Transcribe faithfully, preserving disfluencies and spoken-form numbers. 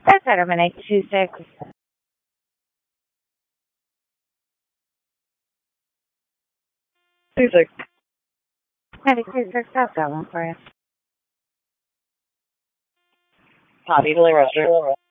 That's Betterman eight two six. Two six. Maybe two six. I've got one for you. Poppy, fully registered.